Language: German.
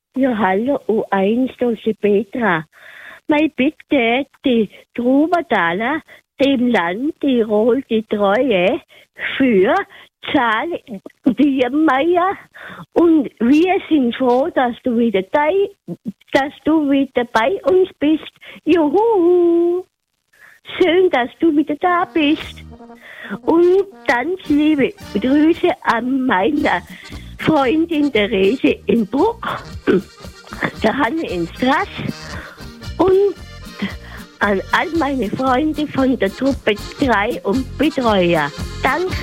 Ja, hallo, U1, da ist die Petra. Mein Bitte, die Trubadala, dem Land Tirol die Treue für Zahl Diermeier, und wir sind froh, dass du wieder bei uns bist. Juhu! Schön, dass du wieder da bist. Und ganz liebe Grüße an meine Freundin Therese in Bruck, der Hanne in Straß und an all meine Freunde von der Truppe 3 und Betreuer. Danke.